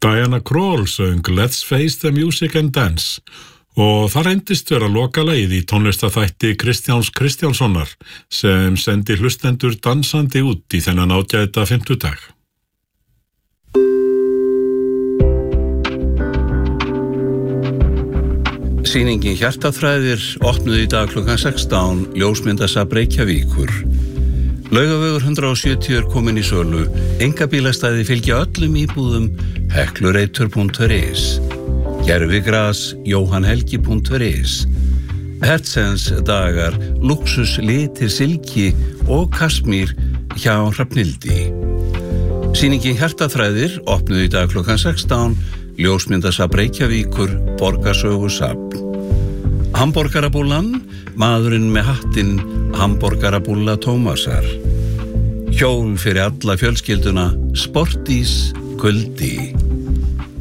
Diana Krall söng Let's Face the Music and Dance og það reyndist vera lokalagið í tónlistaþætti Kristjáns Kristjánssonar sem sendi hlustendur dansandi út í þennan ágæta fimmtudag. Sýningin Hjartaþræðir opnuð í dag klukkan 16, ljósmyndasafn Reykjavíkur. Laugavegur 170 komin í sölu, einkabílastæði fylgja öllum íbúðum, heklureitur.is, gervigras, johanhelgi.is, Hertzens dagar, luxus, litir, silki og kasmír hjá Hrafnildi. Sýningin Hjartaþræðir opnuð í dag klukkan 16, ljósmyndasafn Reykjavíkur, borgarsögusafn. Hamborgarabúllan, maðurinn með hattinn, hamborgarabúlla Tómasar. Hjól fyrir alla fjölskylduna, Sportís, Kuldi.